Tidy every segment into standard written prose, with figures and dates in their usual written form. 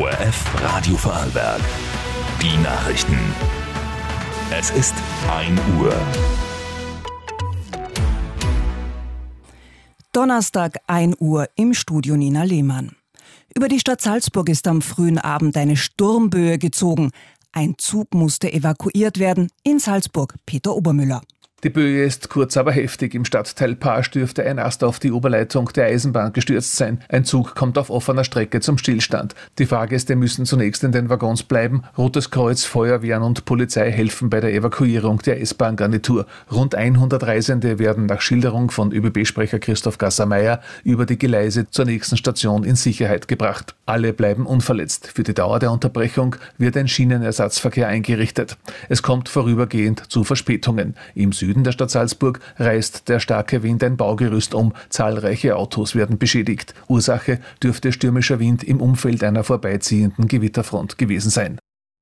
ORF Radio Vorarlberg. Die Nachrichten. Es ist 1 Uhr. Donnerstag 1 Uhr im Studio Nina Lehmann. Über die Stadt Salzburg ist am frühen Abend eine Sturmböe gezogen. Ein Zug musste evakuiert werden. In Salzburg Peter Obermüller. Die Böe ist kurz, aber heftig. Im Stadtteil Paasch dürfte ein Ast auf die Oberleitung der Eisenbahn gestürzt sein. Ein Zug kommt auf offener Strecke zum Stillstand. Die Fahrgäste müssen zunächst in den Waggons bleiben. Rotes Kreuz, Feuerwehren und Polizei helfen bei der Evakuierung der S-Bahn-Garnitur. Rund 100 Reisende werden nach Schilderung von ÖBB-Sprecher Christoph Gasser-Meyer über die Gleise zur nächsten Station in Sicherheit gebracht. Alle bleiben unverletzt. Für die Dauer der Unterbrechung wird ein Schienenersatzverkehr eingerichtet. Es kommt vorübergehend zu Verspätungen. Im Süden der Stadt Salzburg reißt der starke Wind ein Baugerüst um. Zahlreiche Autos werden beschädigt. Ursache dürfte stürmischer Wind im Umfeld einer vorbeiziehenden Gewitterfront gewesen sein.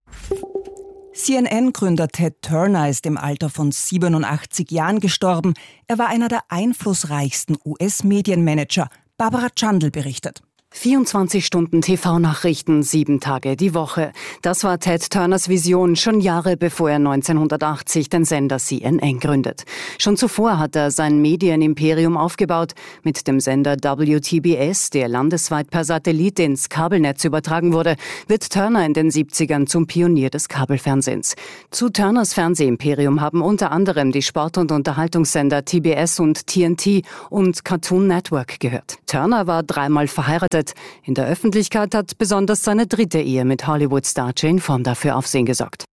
CNN-Gründer Ted Turner ist im Alter von 87 Jahren gestorben. Er war einer der einflussreichsten US-Medienmanager. Barbara Chandl berichtet. 24 Stunden TV-Nachrichten, 7 Tage die Woche. Das war Ted Turners Vision schon Jahre bevor er 1980 den Sender CNN gründet. Schon zuvor hat er sein Medienimperium aufgebaut. Mit dem Sender WTBS, der landesweit per Satellit ins Kabelnetz übertragen wurde, wird Turner in den 70ern zum Pionier des Kabelfernsehens. Zu Turners Fernsehimperium haben unter anderem die Sport- und Unterhaltungssender TBS und TNT und Cartoon Network gehört. Turner war 3-mal verheiratet. In der Öffentlichkeit hat besonders seine 3. Ehe mit Hollywood-Star Jane Fonda für Aufsehen gesorgt.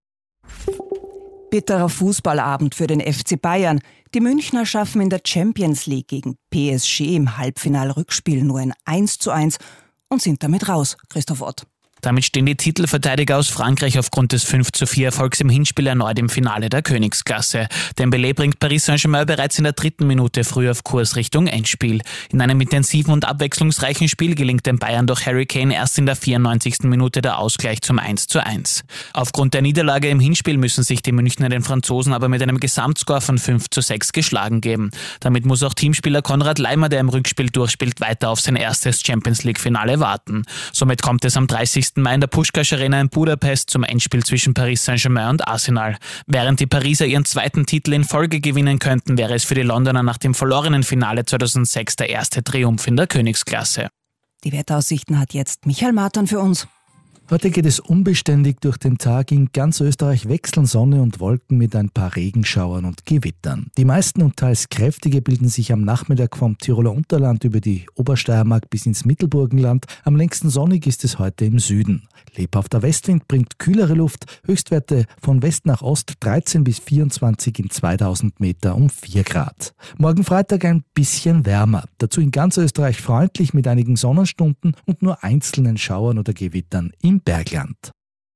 Bitterer Fußballabend für den FC Bayern. Die Münchner schaffen in der Champions League gegen PSG im Halbfinal-Rückspiel nur ein 1:1 und sind damit raus. Christoph Ott. Damit stehen die Titelverteidiger aus Frankreich aufgrund des 5:4 Erfolgs im Hinspiel erneut im Finale der Königsklasse. Dembélé bringt Paris Saint-Germain bereits in der 3. Minute früh auf Kurs Richtung Endspiel. In einem intensiven und abwechslungsreichen Spiel gelingt den Bayern durch Harry Kane erst in der 94. Minute der Ausgleich zum 1:1. Aufgrund der Niederlage im Hinspiel müssen sich die Münchner den Franzosen aber mit einem Gesamtscore von 5:6 geschlagen geben. Damit muss auch Teamspieler Konrad Laimer, der im Rückspiel durchspielt, weiter auf sein erstes Champions-League-Finale warten. Somit kommt es am 30. Mai in der Puskás Arena in Budapest zum Endspiel zwischen Paris Saint-Germain und Arsenal. Während die Pariser ihren 2. Titel in Folge gewinnen könnten, wäre es für die Londoner nach dem verlorenen Finale 2006 der erste Triumph in der Königsklasse. Die Wetteraussichten hat jetzt Michael Martin für uns. Heute geht es unbeständig durch den Tag. In ganz Österreich wechseln Sonne und Wolken mit ein paar Regenschauern und Gewittern. Die meisten und teils kräftige bilden sich am Nachmittag vom Tiroler Unterland über die Obersteiermark bis ins Mittelburgenland. Am längsten sonnig ist es heute im Süden. Lebhafter Westwind bringt kühlere Luft, Höchstwerte von West nach Ost 13 bis 24 in 2000 Meter um 4 Grad. Morgen Freitag ein bisschen wärmer. Dazu in ganz Österreich freundlich mit einigen Sonnenstunden und nur einzelnen Schauern oder Gewittern im Bergland.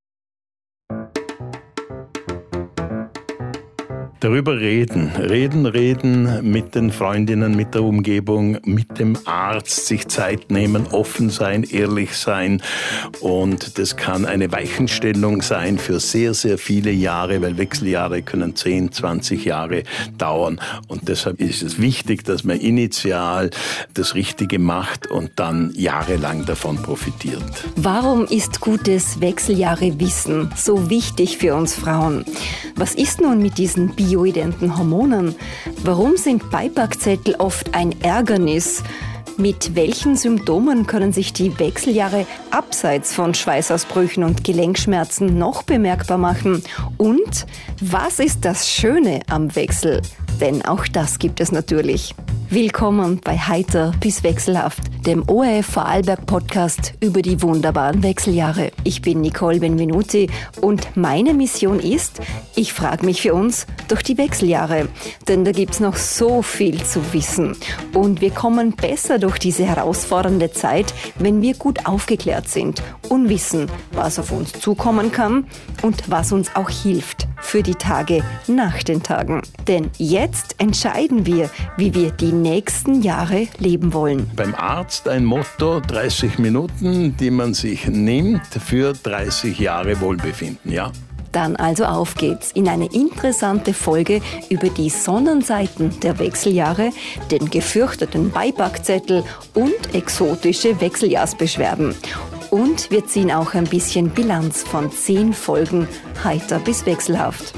Darüber reden mit den Freundinnen, mit der Umgebung, mit dem Arzt, sich Zeit nehmen, offen sein, ehrlich sein. Und das kann eine Weichenstellung sein für sehr, sehr viele Jahre, weil Wechseljahre können 10, 20 Jahre dauern. Und deshalb ist es wichtig, dass man initial das Richtige macht und dann jahrelang davon profitiert. Warum ist gutes Wechseljahre-Wissen so wichtig für uns Frauen? Was ist nun mit diesen bioidenten Hormonen? Warum sind Beipackzettel oft ein Ärgernis? Mit welchen Symptomen können sich die Wechseljahre abseits von Schweißausbrüchen und Gelenkschmerzen noch bemerkbar machen? Und was ist das Schöne am Wechsel? Denn auch das gibt es natürlich. Willkommen bei Heiter bis Wechselhaft, dem ORF Vorarlberg Podcast über die wunderbaren Wechseljahre. Ich bin Nicole Benvenuti und meine Mission ist, ich frage mich für uns durch die Wechseljahre. Denn da gibt's noch so viel zu wissen. Und wir kommen besser durch diese herausfordernde Zeit, wenn wir gut aufgeklärt sind und wissen, was auf uns zukommen kann und was uns auch hilft für die Tage nach den Tagen. Denn jetzt entscheiden wir, wie wir die nächsten Jahre leben wollen. Beim Arzt ein Motto, 30 Minuten, die man sich nimmt für 30 Jahre Wohlbefinden, ja? Dann also auf geht's in eine interessante Folge über die Sonnenseiten der Wechseljahre, den gefürchteten Beipackzettel und exotische Wechseljahrsbeschwerden. Und wir ziehen auch ein bisschen Bilanz von 10 Folgen, heiter bis wechselhaft.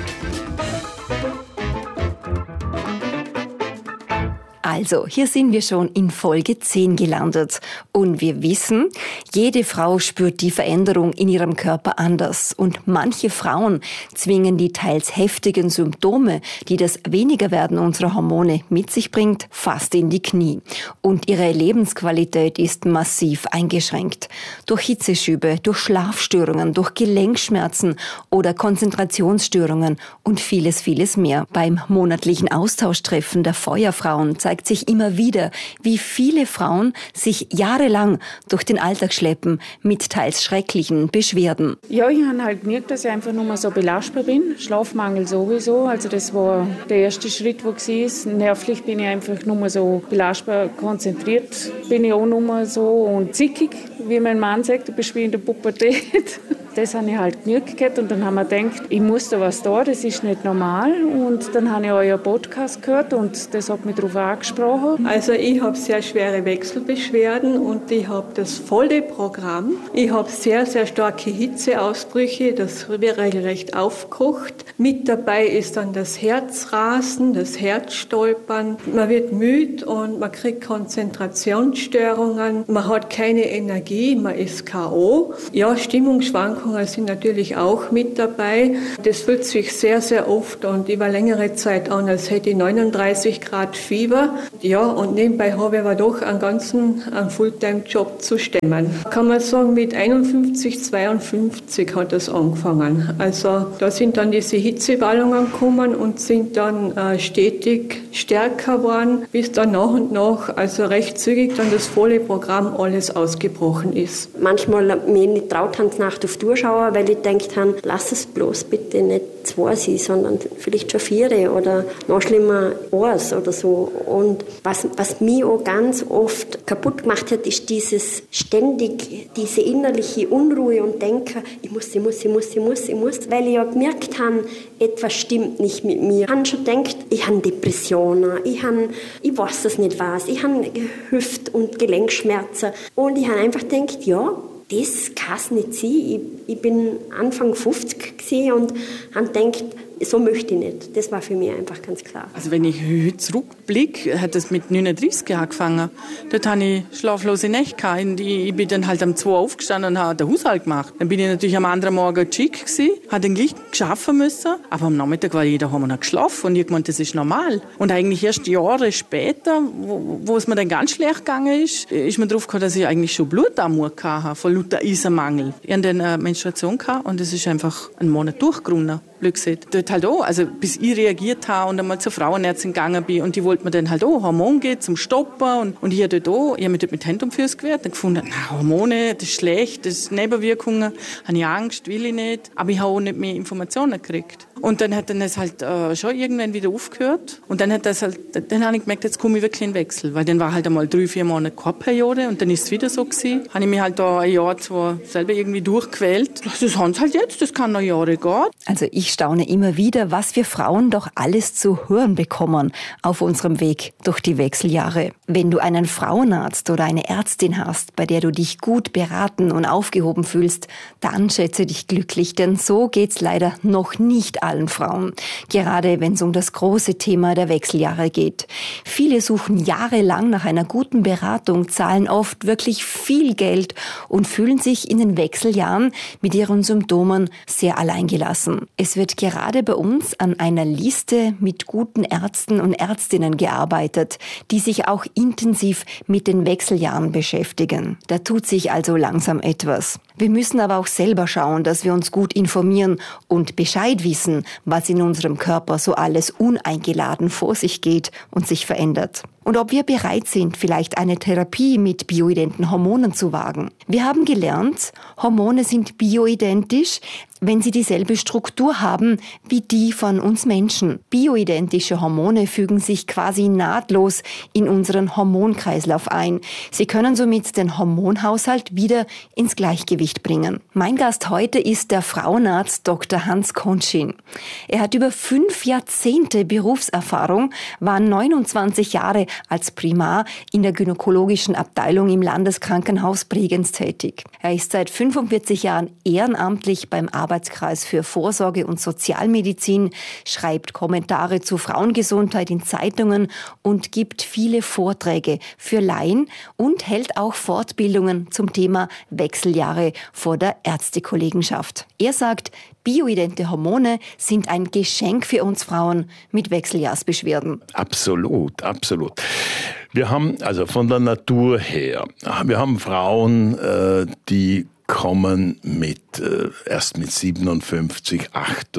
Also, hier sind wir schon in Folge 10 gelandet. Und wir wissen, jede Frau spürt die Veränderung in ihrem Körper anders. Und manche Frauen zwingen die teils heftigen Symptome, die das Wenigerwerden unserer Hormone mit sich bringt, fast in die Knie. Und ihre Lebensqualität ist massiv eingeschränkt. Durch Hitzeschübe, durch Schlafstörungen, durch Gelenkschmerzen oder Konzentrationsstörungen und vieles, vieles mehr. Beim monatlichen Austauschtreffen der Feuerfrauen zeigt sich immer wieder, wie viele Frauen sich jahrelang durch den Alltag schleppen mit teils schrecklichen Beschwerden. Ja, ich habe halt gemerkt, dass ich einfach nur mal so belastbar bin. Schlafmangel sowieso. Also das war der erste Schritt, wo war. Nervlich bin ich einfach nur mal so belastbar, konzentriert bin ich auch nur mal so und zickig, wie mein Mann sagt, du bist wie in der Pubertät. Das habe ich halt gemerkt und dann haben wir gedacht, ich muss da was tun, das ist nicht normal. Und dann habe ich euer Podcast gehört und das hat mich darauf angesprochen. Also ich habe sehr schwere Wechselbeschwerden und ich habe das volle Programm. Ich habe sehr, sehr starke Hitzeausbrüche, das wird regelrecht aufgekocht. Mit dabei ist dann das Herzrasen, das Herzstolpern. Man wird müde und man kriegt Konzentrationsstörungen. Man hat keine Energie, man ist K.O. Ja, Stimmungsschwankungen sind natürlich auch mit dabei. Das fühlt sich sehr, sehr oft und über längere Zeit an, als hätte ich 39 Grad Fieber. Ja, und nebenbei habe ich aber doch einen Fulltime-Job zu stemmen. Kann man sagen, mit 51, 52 hat das angefangen. Also da sind dann diese Hitzewallungen gekommen und sind dann stetig stärker geworden, bis dann nach und nach, also recht zügig, dann das volle Programm alles ausgebrochen ist. Manchmal mir nicht traut haben Nacht auf durchschauen, weil ich denkt habe, lass es bloß bitte nicht 2 sein, sondern vielleicht schon 4 oder noch schlimmer 1 oder so. Und was mich auch ganz oft kaputt gemacht hat, ist diese innerliche Unruhe und Denken, ich muss, weil ich ja gemerkt habe, etwas stimmt nicht mit mir. Ich habe schon gedacht, ich habe Depressionen, ich weiß es nicht was, ich habe Hüft- und Gelenkschmerzen und ich habe einfach gedacht, ja, das kann es nicht sein. Ich bin Anfang 50 gewesen und habe gedacht, so möchte ich nicht. Das war für mich einfach ganz klar. Also wenn ich heute zurückblicke, hat das mit 39 angefangen. Dort hatte ich schlaflose Nächte gehabt. Ich bin dann halt um 2 aufgestanden und habe den Haushalt gemacht. Dann bin ich natürlich am anderen Morgen schick gewesen, habe dann gleich schaffen müssen. Aber am Nachmittag war jeder haben wir noch geschlafen und ich meinte, das ist normal. Und eigentlich erst Jahre später, wo es mir dann ganz schlecht gegangen ist mir drauf gekommen, dass ich eigentlich schon Blutarmut hatte, von lauter Eisenmangel. Ich hatte dann eine Menstruation gehabt und es ist einfach einen Monat durchgerungen. Blöd gesagt. Dort halt auch, also bis ich reagiert habe und einmal zur Frauenärztin gegangen bin und die wollte mir dann halt auch Hormone geben zum Stoppen und ich habe dort auch, ich habe mich dort mit Händen und Füßen gewehrt und gefunden, Hormone, das ist schlecht, das ist Nebenwirkungen, habe ich Angst, will ich nicht, aber ich habe auch nicht mehr Informationen gekriegt. Und dann hat es halt schon irgendwann wieder aufgehört und dann habe ich gemerkt, jetzt komme ich wirklich in den Wechsel, weil dann war halt einmal 3-4 Monate keine Periode und dann ist es wieder so gewesen. Habe ich mich halt da ein Jahr, 2 selber irgendwie durchquält. Das haben sie halt jetzt, das kann noch Jahre gehen. Also ich staune immer wieder, was wir Frauen doch alles zu hören bekommen auf unserem Weg durch die Wechseljahre. Wenn du einen Frauenarzt oder eine Ärztin hast, bei der du dich gut beraten und aufgehoben fühlst, dann schätze dich glücklich, denn so geht's leider noch nicht allen Frauen. Gerade wenn es um das große Thema der Wechseljahre geht. Viele suchen jahrelang nach einer guten Beratung, zahlen oft wirklich viel Geld und fühlen sich in den Wechseljahren mit ihren Symptomen sehr alleingelassen. Es wird gerade bei uns an einer Liste mit guten Ärzten und Ärztinnen gearbeitet, die sich auch intensiv mit den Wechseljahren beschäftigen. Da tut sich also langsam etwas. Wir müssen aber auch selber schauen, dass wir uns gut informieren und Bescheid wissen, was in unserem Körper so alles uneingeladen vor sich geht und sich verändert. Und ob wir bereit sind, vielleicht eine Therapie mit bioidenten Hormonen zu wagen. Wir haben gelernt, Hormone sind bioidentisch, wenn sie dieselbe Struktur haben wie die von uns Menschen. Bioidentische Hormone fügen sich quasi nahtlos in unseren Hormonkreislauf ein. Sie können somit den Hormonhaushalt wieder ins Gleichgewicht bringen. Mein Gast heute ist der Frauenarzt Dr. Hans Končin. Er hat über 5 Jahrzehnte Berufserfahrung, war 29 Jahre als Primar in der gynäkologischen Abteilung im Landeskrankenhaus Bregenz tätig. Er ist seit 45 Jahren ehrenamtlich beim Arbeitskreis für Vorsorge und Sozialmedizin, schreibt Kommentare zu Frauengesundheit in Zeitungen und gibt viele Vorträge für Laien und hält auch Fortbildungen zum Thema Wechseljahre vor der Ärztekollegenschaft. Er sagt, bioidente Hormone sind ein Geschenk für uns Frauen mit Wechseljahrsbeschwerden. Absolut, absolut. Wir haben also von der Natur her, wir haben Frauen, die kommen erst mit 57,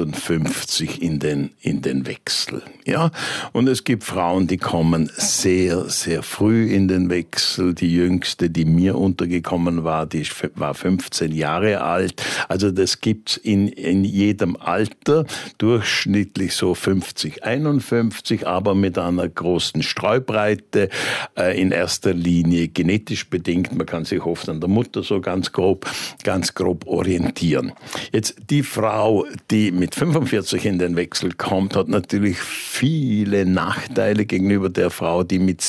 58 in den Wechsel. Ja? Und es gibt Frauen, die kommen sehr, sehr früh in den Wechsel. Die jüngste, die mir untergekommen war, die war 15 Jahre alt. Also das gibt's in jedem Alter, durchschnittlich so 50, 51, aber mit einer großen Streubreite, in erster Linie genetisch bedingt. Man kann sich oft an der Mutter so ganz grob orientieren. Jetzt die Frau, die mit 45 in den Wechsel kommt, hat natürlich viele Nachteile gegenüber der Frau, die mit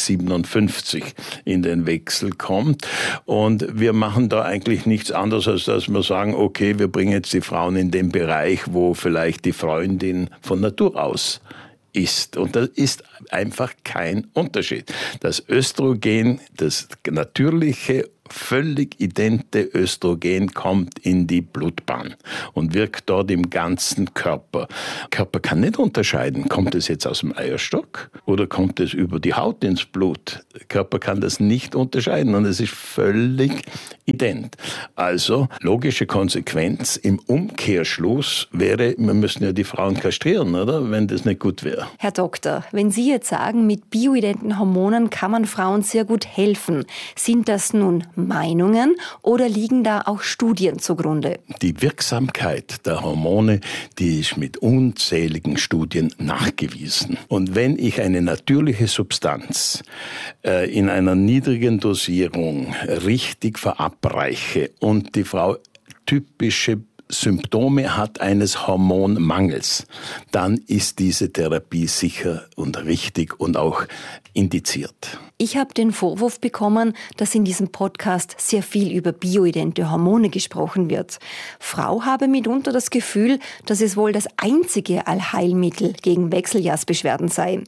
57 in den Wechsel kommt. Und wir machen da eigentlich nichts anderes, als dass wir sagen, okay, wir bringen jetzt die Frauen in den Bereich, wo vielleicht die Freundin von Natur aus ist. Und das ist einfach kein Unterschied. Das Östrogen, das natürliche, völlig idente Östrogen kommt in die Blutbahn und wirkt dort im ganzen Körper. Der Körper kann nicht unterscheiden, kommt es jetzt aus dem Eierstock oder kommt es über die Haut ins Blut. Der Körper kann das nicht unterscheiden und es ist völlig ident. Also logische Konsequenz im Umkehrschluss wäre, wir müssen ja die Frauen kastrieren, oder? Wenn das nicht gut wäre. Herr Doktor, wenn Sie jetzt sagen, mit bioidenten Hormonen kann man Frauen sehr gut helfen, sind das nun Meinungen oder liegen da auch Studien zugrunde? Die Wirksamkeit der Hormone, die ist mit unzähligen Studien nachgewiesen. Und wenn ich eine natürliche Substanz in einer niedrigen Dosierung richtig verabreiche und die Frau typische Symptome hat eines Hormonmangels, dann ist diese Therapie sicher und richtig und auch indiziert. Ich habe den Vorwurf bekommen, dass in diesem Podcast sehr viel über bioidente Hormone gesprochen wird. Frau habe mitunter das Gefühl, dass es wohl das einzige Allheilmittel gegen Wechseljahrsbeschwerden sei.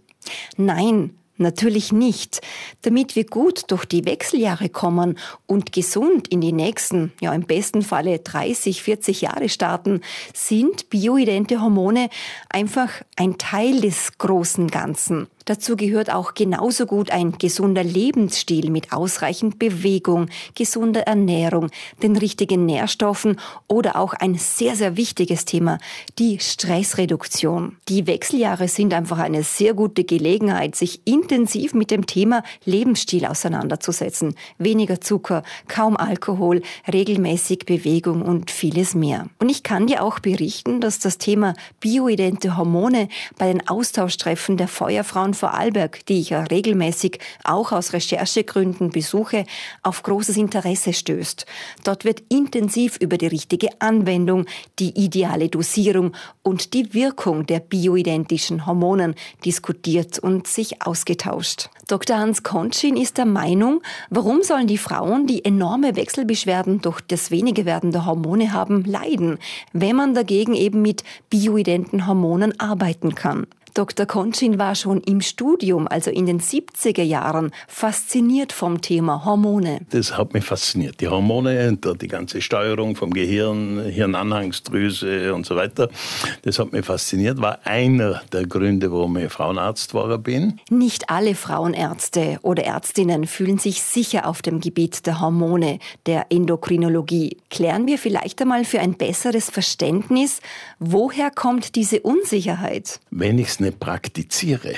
Nein, natürlich nicht. Damit wir gut durch die Wechseljahre kommen und gesund in die nächsten, ja im besten Falle 30, 40 Jahre starten, sind bioidente Hormone einfach ein Teil des großen Ganzen. Dazu gehört auch genauso gut ein gesunder Lebensstil mit ausreichend Bewegung, gesunder Ernährung, den richtigen Nährstoffen oder auch ein sehr, sehr wichtiges Thema, die Stressreduktion. Die Wechseljahre sind einfach eine sehr gute Gelegenheit, sich intensiv mit dem Thema Lebensstil auseinanderzusetzen. Weniger Zucker, kaum Alkohol, regelmäßig Bewegung und vieles mehr. Und ich kann dir auch berichten, dass das Thema bioidente Hormone bei den Austauschtreffen der Feuerfrauen Vorarlberg, die ich ja regelmäßig auch aus Recherchegründen besuche, auf großes Interesse stößt. Dort wird intensiv über die richtige Anwendung, die ideale Dosierung und die Wirkung der bioidentischen Hormonen diskutiert und sich ausgetauscht. Dr. Hans Končin ist der Meinung, warum sollen die Frauen, die enorme Wechselbeschwerden durch das wenige Werden der Hormone haben, leiden, wenn man dagegen eben mit bioidenten Hormonen arbeiten kann. Dr. Končin war schon im Studium, also in den 70er Jahren, fasziniert vom Thema Hormone. Das hat mich fasziniert. Die Hormone, die ganze Steuerung vom Gehirn, Hirnanhangsdrüse und so weiter, das hat mich fasziniert. War einer der Gründe, warum ich Frauenarzt geworden bin. Nicht alle Frauenärzte oder Ärztinnen fühlen sich sicher auf dem Gebiet der Hormone, der Endokrinologie. Klären wir vielleicht einmal für ein besseres Verständnis, woher kommt diese Unsicherheit? Wenn ich es nicht praktiziere,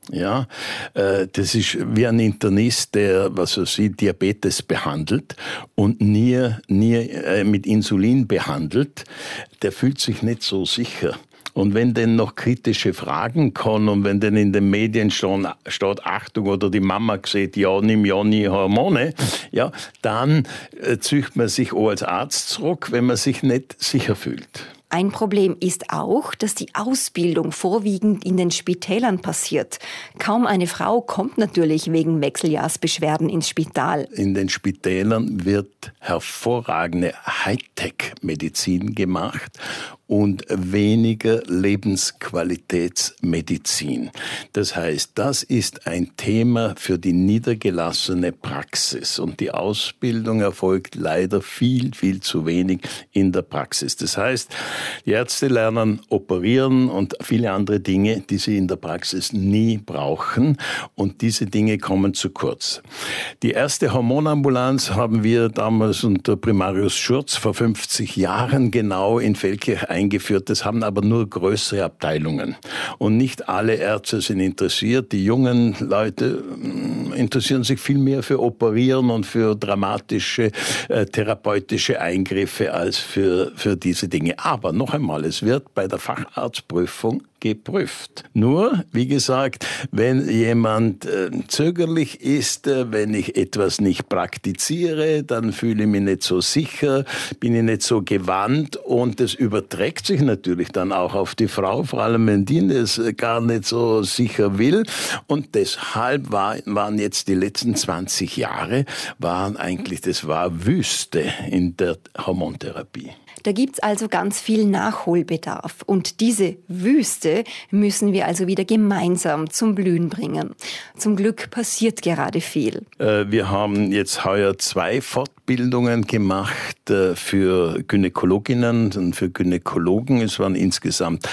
Ja, das ist wie ein Internist, der, Diabetes behandelt und nie mit Insulin behandelt. Der fühlt sich nicht so sicher. Und wenn denn noch kritische Fragen kommen und wenn denn in den Medien steht Achtung oder die Mama sieht, ja, nimm ja nie Hormone, ja, dann zieht man sich auch als Arzt zurück, wenn man sich nicht sicher fühlt. Ein Problem ist auch, dass die Ausbildung vorwiegend in den Spitälern passiert. Kaum eine Frau kommt natürlich wegen Wechseljahrsbeschwerden ins Spital. In den Spitälern wird hervorragende Hightech-Medizin gemacht und weniger Lebensqualitätsmedizin. Das heißt, das ist ein Thema für die niedergelassene Praxis und die Ausbildung erfolgt leider viel, viel zu wenig in der Praxis. Das heißt, die Ärzte lernen operieren und viele andere Dinge, die sie in der Praxis nie brauchen und diese Dinge kommen zu kurz. Die erste Hormonambulanz haben wir damals unter Primarius Schurz vor 50 Jahren genau in Feldkirch eingeführt. Das haben aber nur größere Abteilungen. Und nicht alle Ärzte sind interessiert. Die jungen Leute interessieren sich viel mehr für Operieren und für dramatische therapeutische Eingriffe als für diese Dinge. Aber noch einmal, es wird bei der Facharztprüfung geprüft. Nur, wie gesagt, wenn jemand zögerlich ist, wenn ich etwas nicht praktiziere, dann fühle ich mich nicht so sicher, bin ich nicht so gewandt und das überträgt sich natürlich dann auch auf die Frau, vor allem wenn die es gar nicht so sicher will. Und deshalb waren jetzt die letzten 20 Jahre, das war Wüste in der Hormontherapie. Da gibt's also ganz viel Nachholbedarf. Und diese Wüste müssen wir also wieder gemeinsam zum Blühen bringen. Zum Glück passiert gerade viel. Wir haben jetzt heuer 2 Fortbildungen gemacht für Gynäkologinnen und für Gynäkologen. Es waren insgesamt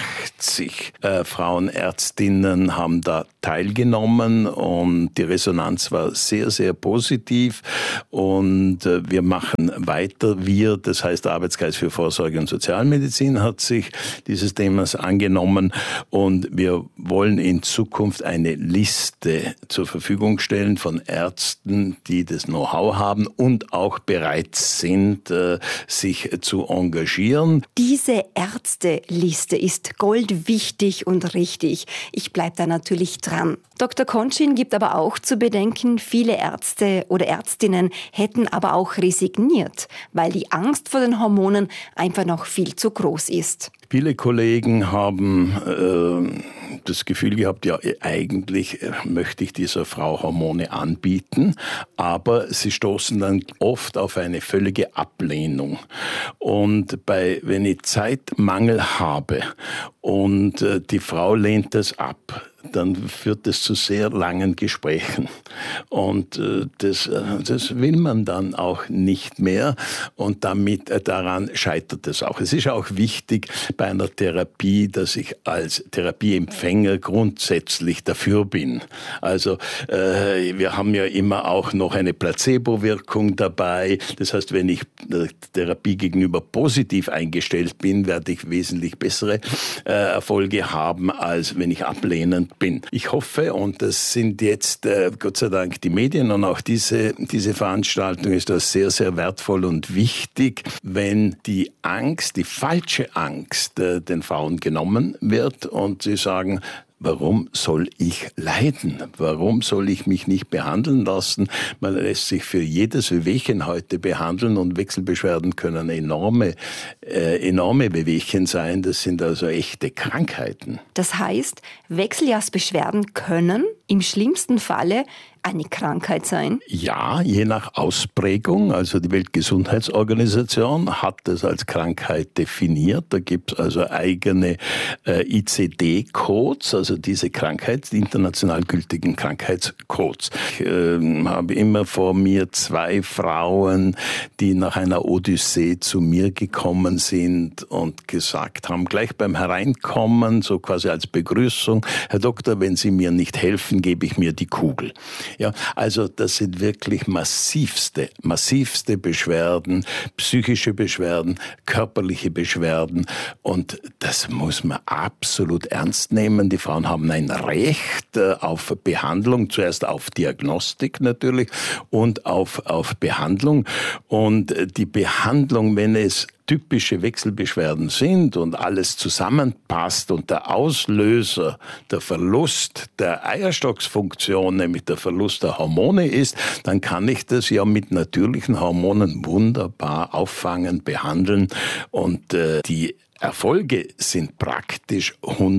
80 Frauenärztinnen haben da teilgenommen und die Resonanz war sehr, sehr positiv. Und wir machen weiter. Das heißt Arbeitskreis für Vorsorge und Sozialmedizin hat sich dieses Themas angenommen und wir wollen in Zukunft eine Liste zur Verfügung stellen von Ärzten, die das Know-how haben und auch bereit sind, sich zu engagieren. Diese Ärzteliste ist goldwichtig und richtig. Ich bleibe da natürlich dran. Dr. Kontschin gibt aber auch zu bedenken, viele Ärzte oder Ärztinnen hätten aber auch resigniert, weil die Angst vor den Hormonen einfach noch viel zu groß ist. Viele Kollegen haben das Gefühl gehabt, ja, eigentlich möchte ich dieser Frau Hormone anbieten, aber sie stoßen dann oft auf eine völlige Ablehnung. Und wenn ich Zeitmangel habe und die Frau lehnt das ab, dann führt es zu sehr langen Gesprächen. Und das will man dann auch nicht mehr. Und daran scheitert es auch. Es ist auch wichtig bei einer Therapie, dass ich als Therapieempfänger grundsätzlich dafür bin. Also wir haben ja immer auch noch eine Placebo-Wirkung dabei. Das heißt, wenn ich der Therapie gegenüber positiv eingestellt bin, werde ich wesentlich bessere Erfolge haben, als wenn ich ablehnend bin. Ich hoffe, und das sind jetzt Gott sei Dank die Medien und auch diese Veranstaltung ist das sehr, sehr wertvoll und wichtig, wenn die Angst, die falsche Angst den Frauen genommen wird und sie sagen, warum soll ich leiden? Warum soll ich mich nicht behandeln lassen? Man lässt sich für jedes Wehwehchen heute behandeln und Wechselbeschwerden können enorme Wehwehchen sein. Das sind also echte Krankheiten. Das heißt, Wechseljahrsbeschwerden können im schlimmsten Falle eine Krankheit sein? Ja, je nach Ausprägung. Also die Weltgesundheitsorganisation hat das als Krankheit definiert. Da gibt es also eigene ICD-Codes, also diese Krankheit, die international gültigen Krankheitscodes. Ich habe immer vor mir 2 Frauen, die nach einer Odyssee zu mir gekommen sind und gesagt haben, gleich beim Hereinkommen, so quasi als Begrüßung, Herr Doktor, wenn Sie mir nicht helfen, gebe ich mir die Kugel. Ja, also das sind wirklich massivste Beschwerden, psychische Beschwerden, körperliche Beschwerden und das muss man absolut ernst nehmen. Die Frauen haben ein Recht auf Behandlung, zuerst auf Diagnostik natürlich und auf Behandlung. Und die Behandlung, wenn es typische Wechselbeschwerden sind und alles zusammenpasst und der Auslöser, der Verlust der Eierstocksfunktion, nämlich der Verlust der Hormone ist, dann kann ich das ja mit natürlichen Hormonen wunderbar auffangen, behandeln und die Erfolge sind praktisch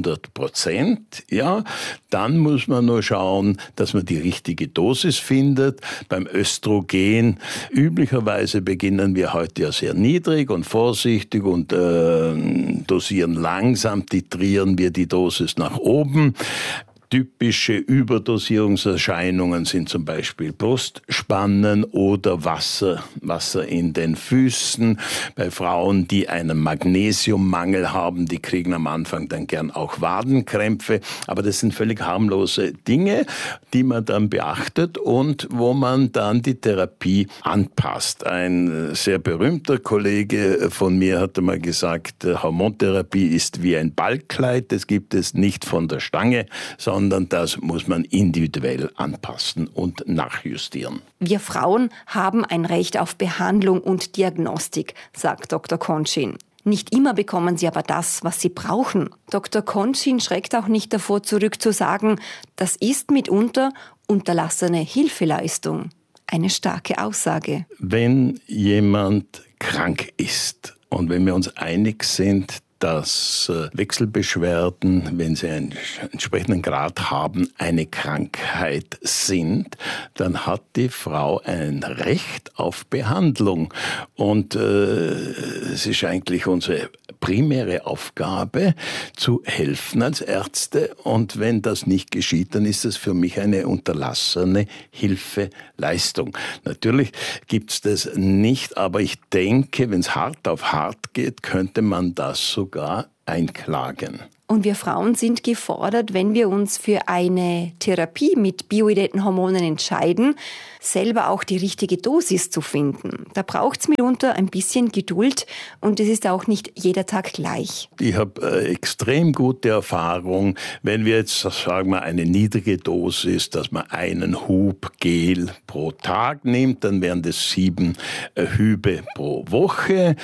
100%. Ja, dann muss man nur schauen, dass man die richtige Dosis findet. Beim Östrogen, üblicherweise beginnen wir heute ja sehr niedrig und vorsichtig und dosieren langsam, titrieren wir die Dosis nach oben. Typische Überdosierungserscheinungen sind zum Beispiel Brustspannen oder Wasser in den Füßen. Bei Frauen, die einen Magnesiummangel haben, die kriegen am Anfang dann gern auch Wadenkrämpfe. Aber das sind völlig harmlose Dinge, die man dann beachtet und wo man dann die Therapie anpasst. Ein sehr berühmter Kollege von mir hatte mal gesagt, Hormontherapie ist wie ein Ballkleid. Das gibt es nicht von der Stange, sondern das muss man individuell anpassen und nachjustieren. Wir Frauen haben ein Recht auf Behandlung und Diagnostik, sagt Dr. Koncin. Nicht immer bekommen sie aber das, was sie brauchen. Dr. Koncin schreckt auch nicht davor zurück zu sagen, das ist mitunter unterlassene Hilfeleistung. Eine starke Aussage. Wenn jemand krank ist und wenn wir uns einig sind, dass Wechselbeschwerden, wenn sie einen entsprechenden Grad haben, eine Krankheit sind, dann hat die Frau ein Recht auf Behandlung. Und es ist eigentlich unsere primäre Aufgabe, zu helfen als Ärzte. Und wenn das nicht geschieht, dann ist es für mich eine unterlassene Hilfeleistung. Natürlich gibt's das nicht, aber ich denke, wenn es hart auf hart geht, könnte man das sogar einklagen. Und wir Frauen sind gefordert, wenn wir uns für eine Therapie mit bioidenten Hormonen entscheiden, selber auch die richtige Dosis zu finden. Da braucht es mitunter ein bisschen Geduld und es ist auch nicht jeder Tag gleich. Ich habe extrem gute Erfahrung, wenn wir jetzt, sagen wir, eine niedrige Dosis, dass man einen Hub Gel pro Tag nimmt, dann wären das 7 Hübe pro Woche.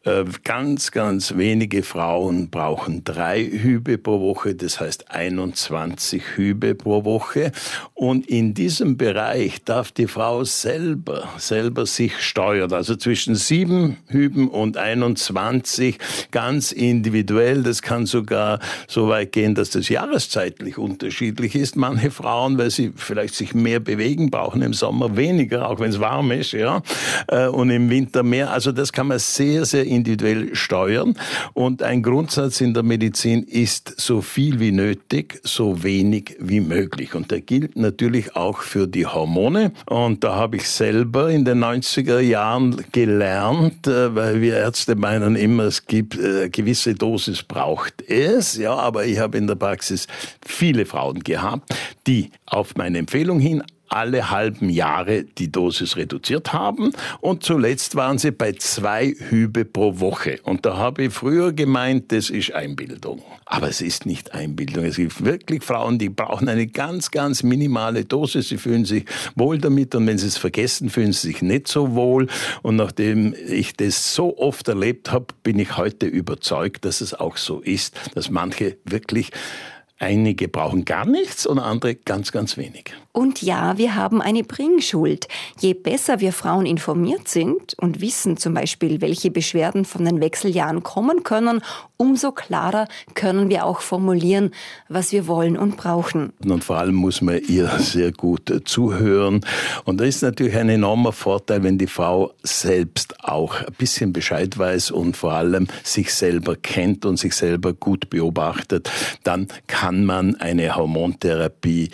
Ganz wenige Frauen brauchen 3 Hübe pro Woche, das heißt 21 Hübe pro Woche. Und in diesem Bereich darf die Frau selber sich steuern. Also zwischen 7 Hüben und 21, ganz individuell. Das kann sogar so weit gehen, dass das jahreszeitlich unterschiedlich ist. Manche Frauen, weil sie vielleicht sich mehr bewegen, brauchen im Sommer weniger, auch wenn es warm ist, ja, und im Winter mehr. Also das kann man sehr, sehr individuell steuern. Und ein Grundsatz in der Medizin ist so viel wie nötig, so wenig wie möglich. Und der gilt natürlich auch für die Hormone. Und da habe ich selber in den 90er Jahren gelernt, weil wir Ärzte meinen immer, es gibt eine gewisse Dosis braucht es. Ja, aber ich habe in der Praxis viele Frauen gehabt, die auf meine Empfehlung hin alle halben Jahre die Dosis reduziert haben und zuletzt waren sie bei 2 Hübe pro Woche. Und da habe ich früher gemeint, das ist Einbildung. Aber es ist nicht Einbildung. Es gibt wirklich Frauen, die brauchen eine ganz minimale Dosis. Sie fühlen sich wohl damit und wenn sie es vergessen, fühlen sie sich nicht so wohl. Und nachdem ich das so oft erlebt habe, bin ich heute überzeugt, dass es auch so ist, dass manche wirklich, einige brauchen gar nichts und andere ganz wenig. Und ja, wir haben eine Bringschuld. Je besser wir Frauen informiert sind und wissen zum Beispiel, welche Beschwerden von den Wechseljahren kommen können, umso klarer können wir auch formulieren, was wir wollen und brauchen. Und vor allem muss man ihr sehr gut zuhören. Und da ist natürlich ein enormer Vorteil, wenn die Frau selbst auch ein bisschen Bescheid weiß und vor allem sich selber kennt und sich selber gut beobachtet. Dann kann man eine Hormontherapie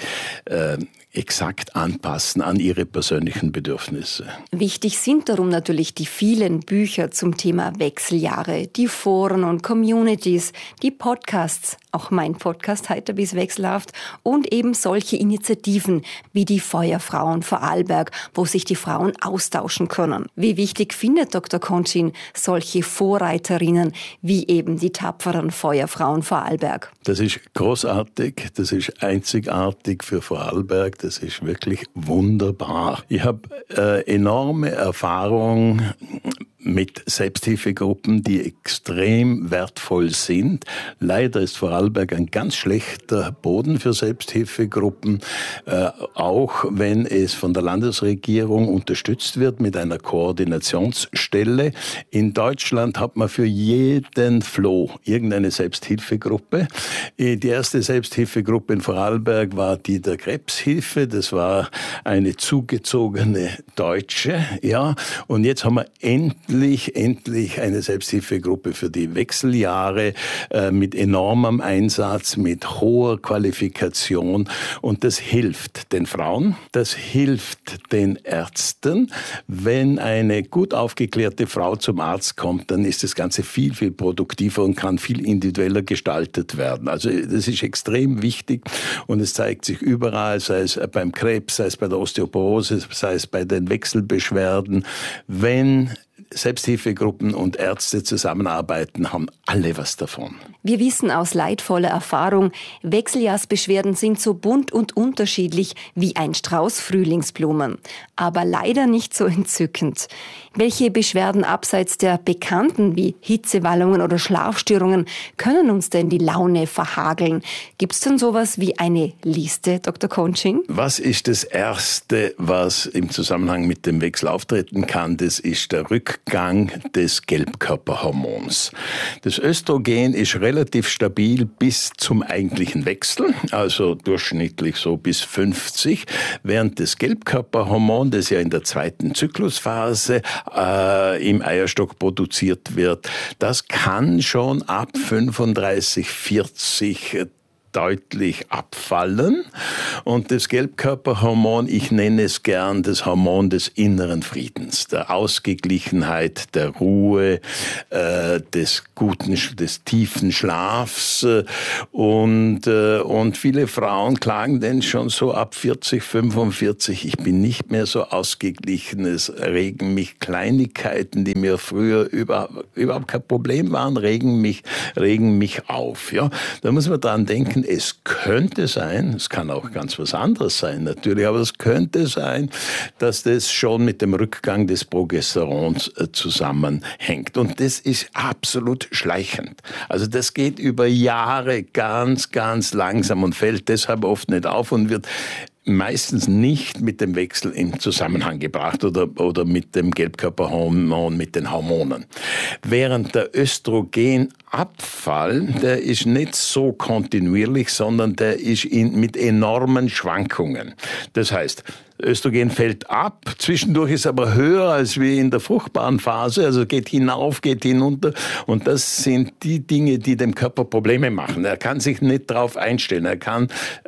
exakt anpassen an ihre persönlichen Bedürfnisse. Wichtig sind darum natürlich die vielen Bücher zum Thema Wechseljahre, die Foren und Communities, die Podcasts, auch mein Podcast Heiter bis wechselhaft und eben solche Initiativen wie die Feuerfrauen Vorarlberg, wo sich die Frauen austauschen können. Wie wichtig findet Dr. Koncin solche Vorreiterinnen wie eben die tapferen Feuerfrauen Vorarlberg? Das ist großartig, das ist einzigartig für Vorarlberg, das ist wirklich wunderbar. Ich habe enorme Erfahrung mit Selbsthilfegruppen, die extrem wertvoll sind. Leider ist Vorarlberg ein ganz schlechter Boden für Selbsthilfegruppen, auch wenn es von der Landesregierung unterstützt wird mit einer Koordinationsstelle. In Deutschland hat man für jeden Floh irgendeine Selbsthilfegruppe. Die erste Selbsthilfegruppe in Vorarlberg war die der Krebshilfe. Das war eine zugezogene Deutsche. Ja. Und jetzt haben wir endlich eine Selbsthilfegruppe für die Wechseljahre mit enormem Einsatz, mit hoher Qualifikation. Und das hilft den Frauen, das hilft den Ärzten. Wenn eine gut aufgeklärte Frau zum Arzt kommt, dann ist das Ganze viel, viel produktiver und kann viel individueller gestaltet werden. Also das ist extrem wichtig und es zeigt sich überall, sei es beim Krebs, sei es bei der Osteoporose, sei es bei den Wechselbeschwerden. Wenn Selbsthilfegruppen und Ärzte zusammenarbeiten, haben alle was davon. Wir wissen aus leidvoller Erfahrung, Wechseljahrsbeschwerden sind so bunt und unterschiedlich wie ein Strauß Frühlingsblumen. Aber leider nicht so entzückend. Welche Beschwerden abseits der bekannten wie Hitzewallungen oder Schlafstörungen können uns denn die Laune verhageln? Gibt es denn sowas wie eine Liste, Dr. Koncin? Was ist das Erste, was im Zusammenhang mit dem Wechsel auftreten kann? Das ist der Rückgang des Gelbkörperhormons. Das Östrogen ist relativ stabil bis zum eigentlichen Wechsel, also durchschnittlich so bis 50, während das Gelbkörperhormon, das ja in der zweiten Zyklusphase im Eierstock produziert wird, das kann schon ab 35, 40 deutlich abfallen. Und das Gelbkörperhormon, ich nenne es gern das Hormon des inneren Friedens, der Ausgeglichenheit, der Ruhe, des tiefen Schlafs. Und viele Frauen klagen denn schon so ab 40, 45, ich bin nicht mehr so ausgeglichen, es regen mich Kleinigkeiten, die mir früher überhaupt kein Problem waren, regen mich auf. Ja? Da muss man dran denken, es könnte sein, es kann auch ganz was anderes sein natürlich, aber es könnte sein, dass das schon mit dem Rückgang des Progesterons zusammenhängt. Und das ist absolut schleichend. Also das geht über Jahre ganz, ganz langsam und fällt deshalb oft nicht auf und wird meistens nicht mit dem Wechsel in Zusammenhang gebracht oder mit dem Gelbkörperhormon, mit den Hormonen. Während der Östrogenabfall, der ist nicht so kontinuierlich, sondern der ist mit enormen Schwankungen. Das heißt, Östrogen fällt ab, zwischendurch ist aber höher als wie in der fruchtbaren Phase, also geht hinauf, geht hinunter und das sind die Dinge, die dem Körper Probleme machen. Er kann sich nicht darauf einstellen, er kann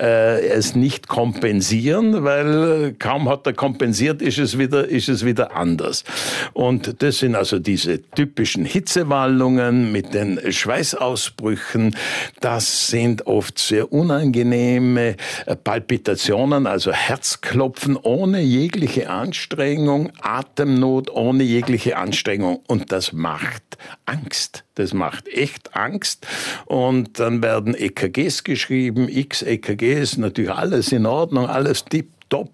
es nicht kompensieren, weil kaum hat er kompensiert, ist es wieder anders. Und das sind also diese typischen Hitzewallungen mit den Schweißausbrüchen, das sind oft sehr unangenehme Palpitationen, also Herzklopfen ohne jegliche Anstrengung, Atemnot ohne jegliche Anstrengung. Und das macht Angst. Das macht echt Angst. Und dann werden EKGs geschrieben, X-EKGs, natürlich alles in Ordnung, alles tipptopp.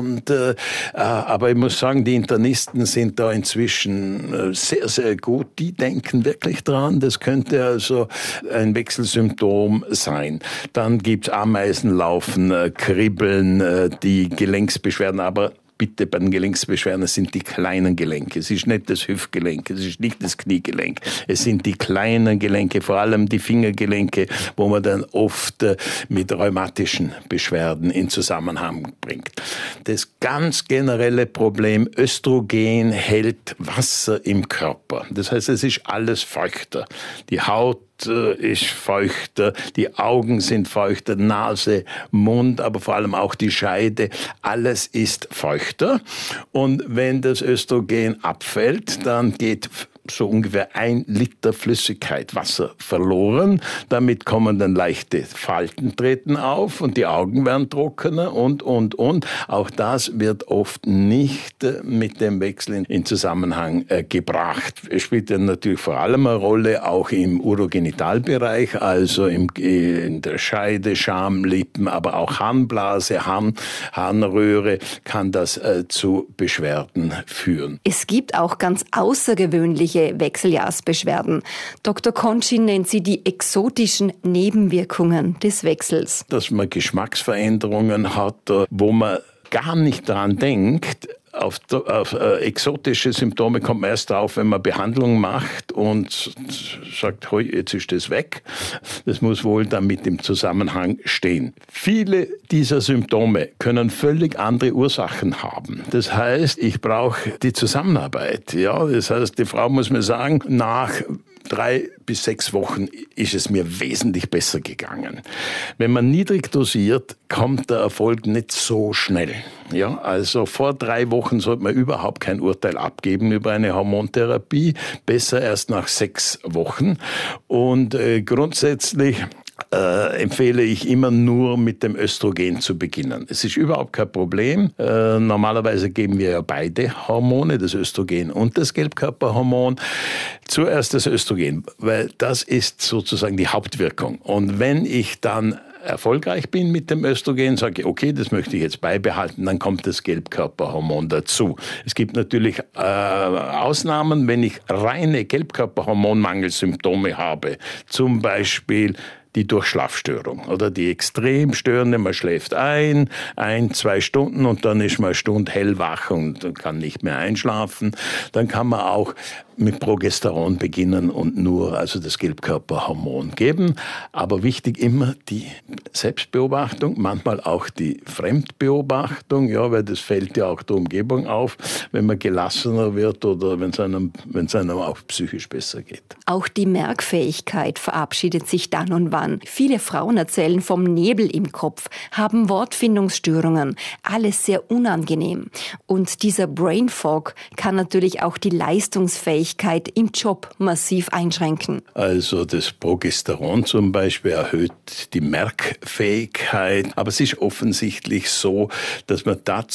Aber ich muss sagen, die Internisten sind da inzwischen sehr, sehr gut. Die denken wirklich dran, das könnte also ein Wechselsymptom sein. Dann gibt's Ameisenlaufen, Kribbeln, die Gelenksbeschwerden, aber bitte bei den Gelenksbeschwerden, es sind die kleinen Gelenke. Es ist nicht das Hüftgelenk, es ist nicht das Kniegelenk. Es sind die kleinen Gelenke, vor allem die Fingergelenke, wo man dann oft mit rheumatischen Beschwerden in Zusammenhang bringt. Das ganz generelle Problem, Östrogen hält Wasser im Körper. Das heißt, es ist alles feuchter. Die Haut ist feuchter, die Augen sind feuchter, Nase, Mund, aber vor allem auch die Scheide, alles ist feuchter. Und wenn das Östrogen abfällt, dann geht so ungefähr 1 Liter Flüssigkeit, Wasser verloren. Damit kommen dann leichte Falten treten auf und die Augen werden trockener und. Auch das wird oft nicht mit dem Wechsel in Zusammenhang gebracht. Es spielt dann natürlich vor allem eine Rolle auch im Urogenitalbereich, also in der Scheide, Schamlippen, aber auch Harnblase, Harnröhre kann das zu Beschwerden führen. Es gibt auch ganz außergewöhnliche Wechseljahrsbeschwerden. Dr. Koncin nennt sie die exotischen Nebenwirkungen des Wechsels. Dass man Geschmacksveränderungen hat, wo man gar nicht daran denkt. Auf exotische Symptome kommt man erst drauf, wenn man Behandlung macht und sagt, hoi, jetzt ist das weg. Das muss wohl damit im Zusammenhang stehen. Viele dieser Symptome können völlig andere Ursachen haben. Das heißt, ich brauche die Zusammenarbeit. Ja, das heißt, die Frau muss mir sagen, nach 3 bis 6 Wochen ist es mir wesentlich besser gegangen. Wenn man niedrig dosiert, kommt der Erfolg nicht so schnell. Ja, also vor 3 Wochen sollte man überhaupt kein Urteil abgeben über eine Hormontherapie. Besser erst nach 6 Wochen. Und grundsätzlich empfehle ich immer nur mit dem Östrogen zu beginnen. Es ist überhaupt kein Problem. Normalerweise geben wir ja beide Hormone, das Östrogen und das Gelbkörperhormon. Zuerst das Östrogen, weil das ist sozusagen die Hauptwirkung. Und wenn ich dann erfolgreich bin mit dem Östrogen, sage ich, okay, das möchte ich jetzt beibehalten, dann kommt das Gelbkörperhormon dazu. Es gibt natürlich Ausnahmen, wenn ich reine Gelbkörperhormonmangelsymptome habe, zum Beispiel die Durchschlafstörung oder die extrem störende, man schläft 1, 2 Stunden und dann ist man eine Stunde hellwach und kann nicht mehr einschlafen. Dann kann man auch mit Progesteron beginnen und nur also das Gelbkörperhormon geben. Aber wichtig immer die Selbstbeobachtung, manchmal auch die Fremdbeobachtung, ja, weil das fällt ja auch der Umgebung auf, wenn man gelassener wird oder wenn es einem auch psychisch besser geht. Auch die Merkfähigkeit verabschiedet sich dann und wann. Viele Frauen erzählen vom Nebel im Kopf, haben Wortfindungsstörungen, alles sehr unangenehm. Und dieser Brain Fog kann natürlich auch die Leistungsfähigkeit im Job massiv einschränken. Also das Progesteron zum Beispiel erhöht die Merkfähigkeit, aber es ist offensichtlich so, dass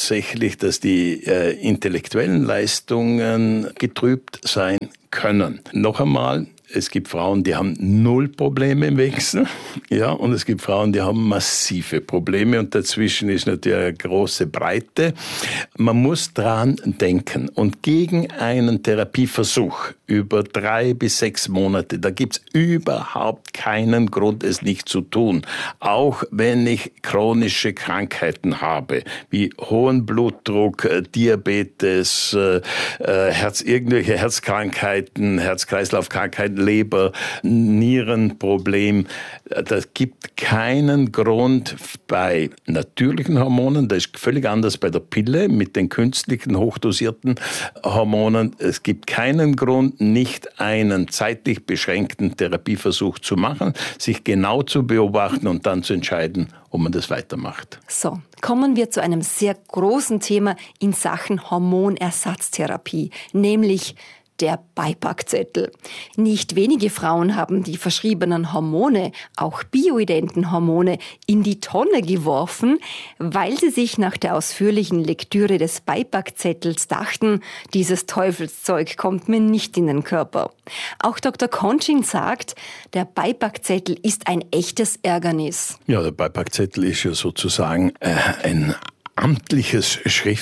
die intellektuellen Leistungen getrübt sein können. Noch einmal, es gibt Frauen, die haben 0 Probleme im Wechsel, ja, und es gibt Frauen, die haben massive Probleme und dazwischen ist natürlich eine große Breite. Man muss dran denken und gegen einen Therapieversuch über 3 bis 6 Monate, da gibt's überhaupt keinen Grund, es nicht zu tun. Auch wenn ich chronische Krankheiten habe, wie hohen Blutdruck, Diabetes, irgendwelche Herzkrankheiten, Herz-Kreislauf-Krankheiten, Leber, Nierenproblem. Das gibt keinen Grund bei natürlichen Hormonen. Das ist völlig anders bei der Pille mit den künstlichen, hochdosierten Hormonen. Es gibt keinen Grund, nicht einen zeitlich beschränkten Therapieversuch zu machen, sich genau zu beobachten und dann zu entscheiden, ob man das weitermacht. So, kommen wir zu einem sehr großen Thema in Sachen Hormonersatztherapie, nämlich der Beipackzettel. Nicht wenige Frauen haben die verschriebenen Hormone, auch bioidenten Hormone, in die Tonne geworfen, weil sie sich nach der ausführlichen Lektüre des Beipackzettels dachten, dieses Teufelszeug kommt mir nicht in den Körper. Auch Dr. Koncin sagt, der Beipackzettel ist ein echtes Ärgernis. Ja, der Beipackzettel ist ja sozusagen ein amtliches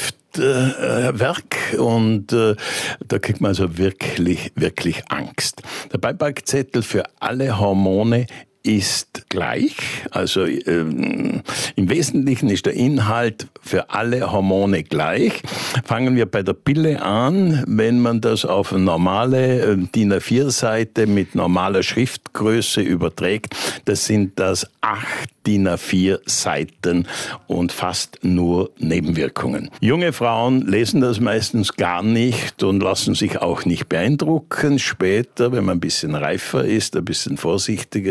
Schriftwerk und da kriegt man also wirklich Angst. Der Beipackzettel für alle Hormone ist gleich, also im Wesentlichen ist der Inhalt für alle Hormone gleich. Fangen wir bei der Pille an, wenn man das auf eine normale DIN A4-Seite mit normaler Schriftgröße überträgt, das sind das 8 DIN A4 Seiten und fast nur Nebenwirkungen. Junge Frauen lesen das meistens gar nicht und lassen sich auch nicht beeindrucken. Später, wenn man ein bisschen reifer ist, ein bisschen vorsichtiger ist,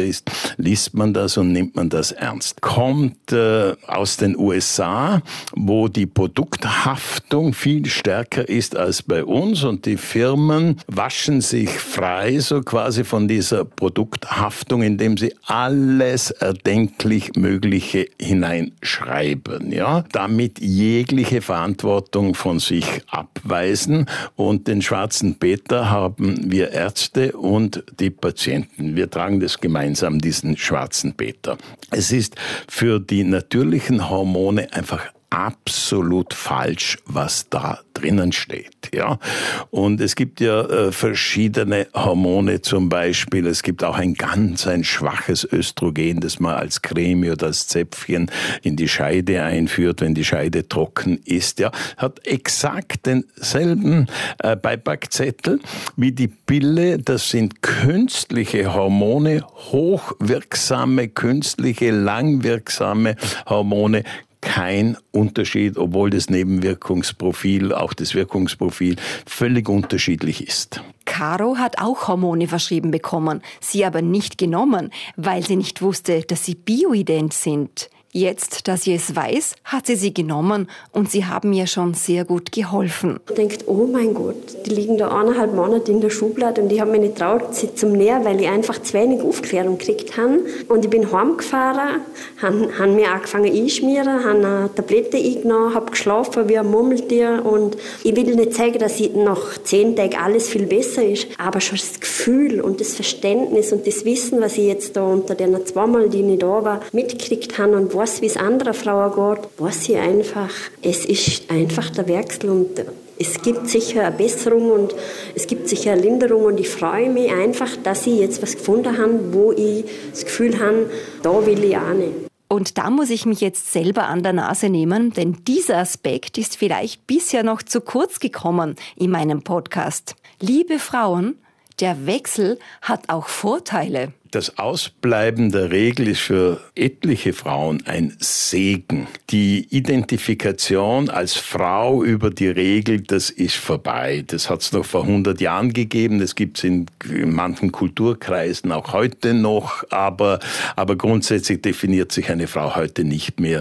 liest man das und nimmt man das ernst. Kommt aus den USA, wo die Produkthaftung viel stärker ist als bei uns und die Firmen waschen sich frei so quasi von dieser Produkthaftung, indem sie alles erdenklich Mögliche hineinschreiben, ja, damit jegliche Verantwortung von sich abweisen. Und den schwarzen Peter haben wir Ärzte und die Patienten. Wir tragen das gemeinsam, diesen schwarzen Peter. Es ist für die natürlichen Hormone einfach absolut falsch, was da drinnen steht, ja. Und es gibt ja verschiedene Hormone zum Beispiel. Es gibt auch ein schwaches Östrogen, das man als Creme oder als Zäpfchen in die Scheide einführt, wenn die Scheide trocken ist, ja. Hat exakt denselben Beipackzettel wie die Pille. Das sind künstliche Hormone, hochwirksame, künstliche, langwirksame Hormone. Kein Unterschied, obwohl das Nebenwirkungsprofil, auch das Wirkungsprofil völlig unterschiedlich ist. Caro hat auch Hormone verschrieben bekommen, sie aber nicht genommen, weil sie nicht wusste, dass sie bioident sind. Jetzt, dass sie es weiß, hat sie genommen und sie haben ihr schon sehr gut geholfen. Ich denke, oh mein Gott, die liegen da 1,5 Monate in der Schublade und ich habe mich nicht getraut, sie zum Nähen, weil ich einfach zu wenig Aufklärung gekriegt habe. Und ich bin heimgefahren, habe mir angefangen einschmieren, habe eine Tablette eingenommen, habe geschlafen wie ein Murmeltier und ich will nicht sagen, dass nach 10 Tagen alles viel besser ist, aber schon das Gefühl und das Verständnis und das Wissen, was ich jetzt da unter den 2 Mal, die ich da war, mitgekriegt habe und weiß, wie es anderen Frauen geht, weiß ich einfach, es ist einfach der Wechsel und es gibt sicher eine Besserung und es gibt sicher eine Linderung und ich freue mich einfach, dass ich jetzt was gefunden habe, wo ich das Gefühl habe, da will ich auch nicht. Und da muss ich mich jetzt selber an der Nase nehmen, denn dieser Aspekt ist vielleicht bisher noch zu kurz gekommen in meinem Podcast. Liebe Frauen, der Wechsel hat auch Vorteile. Das Ausbleiben der Regel ist für etliche Frauen ein Segen. Die Identifikation als Frau über die Regel, das ist vorbei. Das hat es noch vor 100 Jahren gegeben. Das gibt es in manchen Kulturkreisen auch heute noch. Aber grundsätzlich definiert sich eine Frau heute nicht mehr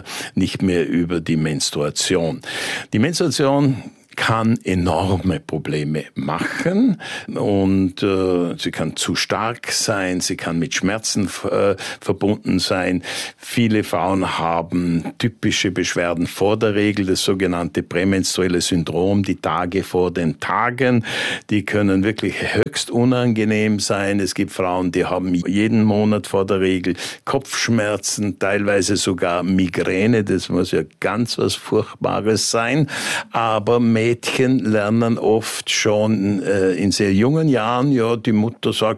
über die Menstruation. Die Menstruation kann enorme Probleme machen und sie kann zu stark sein, sie kann mit Schmerzen verbunden sein. Viele Frauen haben typische Beschwerden vor der Regel, das sogenannte prämenstruelle Syndrom, die Tage vor den Tagen. Die können wirklich höchst unangenehm sein. Es gibt Frauen, die haben jeden Monat vor der Regel Kopfschmerzen, teilweise sogar Migräne. Das muss ja ganz was Furchtbares sein. Aber Mädchen lernen oft schon in sehr jungen Jahren, ja, die Mutter sagt,